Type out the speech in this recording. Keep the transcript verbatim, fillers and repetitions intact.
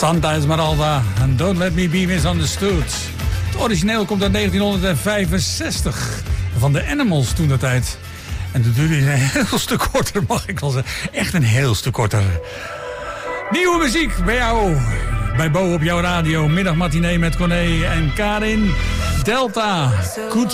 Santa Esmeralda en Don't Let Me Be Misunderstood. Het origineel komt uit negentien vijfenzestig. Van de Animals toen de tijd. En de duur is een heel stuk korter, mag ik wel zeggen. Echt een heel stuk korter. Nieuwe muziek bij jou. Bij Bo op jouw radio. Middagmatinee met Corné en Karin. Delta. Goed